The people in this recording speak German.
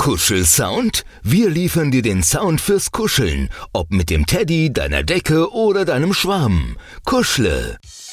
Kuschelsound? Wir liefern dir den Sound fürs Kuscheln, ob mit dem Teddy, deiner Decke oder deinem Schwamm. Kuschle!